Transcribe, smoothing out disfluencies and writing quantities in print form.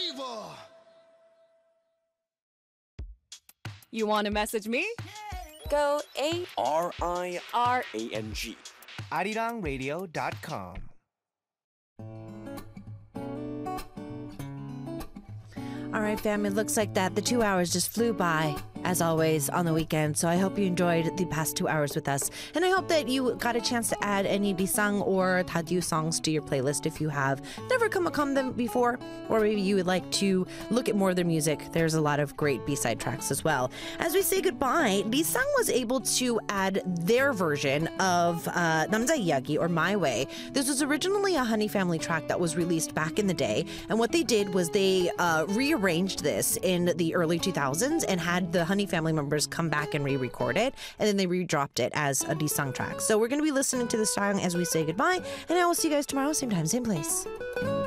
You want to message me? Go RIRANG. ArirangRadio.com. All right, fam, it looks like that the 2 hours just flew by, as always, on the weekend. So I hope you enjoyed the past 2 hours with us. And I hope that you got a chance to add any Disang or Tadiu songs to your playlist if you have never come across them before, or maybe you would like to look at more of their music. There's a lot of great B-side tracks as well. As we say goodbye, Disang was able to add their version of Namja Iyagi, or My Way. This was originally a Honey Family track that was released back in the day. And what they did was they rearranged this in the early 2000s and had the Honey Family members come back and re-record it, and then they re-dropped it as a Disang track. So we're going to be listening to this song as we say goodbye, and I will see you guys tomorrow, same time, same place.